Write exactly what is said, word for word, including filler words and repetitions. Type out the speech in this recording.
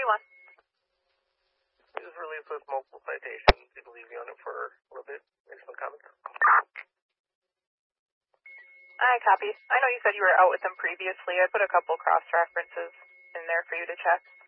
you want? He was released with multiple citations. He will leave you on it for a little bit. Make some comments. I copy. I know you said you were out with him previously. I put a couple cross-references in there for you to check.